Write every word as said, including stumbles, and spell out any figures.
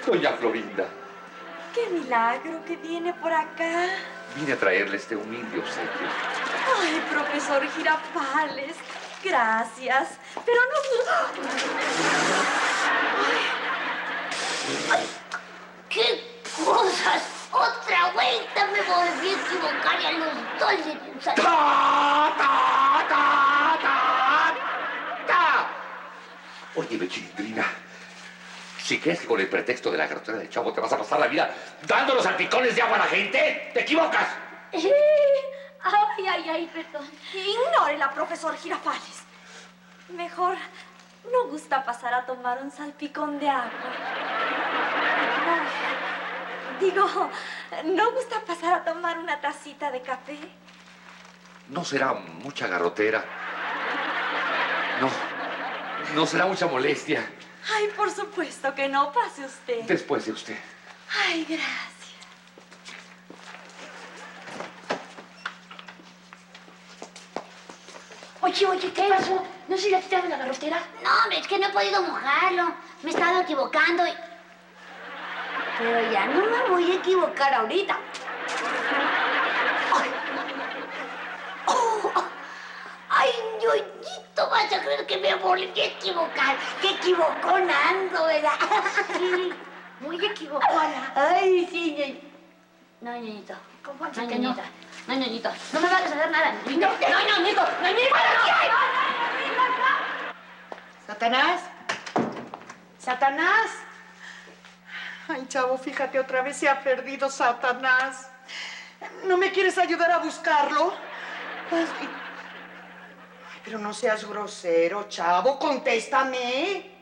Doña Florinda. ¡Qué milagro que viene por acá! Vine a traerle este humilde obsequio. ¡Ay, profesor Girafales! Gracias, pero no... ¡Ay! ¡Ay! ¡Qué cosas! ¡Otra vuelta me volví a equivocar y a los dos les puse... ¡Ta, ta, ta, ta, ta! Óyeme, Chilindrina. Si crees que con el pretexto de la garrotera de Chavo te vas a pasar la vida dando los salpicones de agua a la gente, ¡te equivocas! Ay, ay, ay, perdón. Ignórela, profesor Girafales. Mejor, ¿no gusta pasar a tomar un salpicón de agua? No, digo, ¿no gusta pasar a tomar una tacita de café? No será mucha garrotera. No, no será mucha molestia. Ay, por supuesto que no. Pase usted. Después de usted. Ay, gracias. Oye, oye, ¿qué pasó? ¿No se le ha quitado la garrotera? No, hombre, es que no he podido mojarlo. Me he estado equivocando y... Pero ya no me voy a equivocar ahorita. ¡Ay! ¡Oh! ¡Ay, ñoñito! Vas a creer que me volví a equivocar. ¡Qué equivocón ando, ¿verdad? Sí, muy equivocona. Ay, sí, ñoñito. No, ñoñito. ¿Cómo no, ñoñito? No, ñoñito. No me vayas a hacer nada, ñoñito. No, ñoñito. ¡Ñoñito! ¿Satanás? ¿Satanás? Ay, Chavo, fíjate, otra vez se ha perdido Satanás. ¿No me quieres ayudar a buscarlo? Ay, pero no seas grosero, Chavo, contéstame.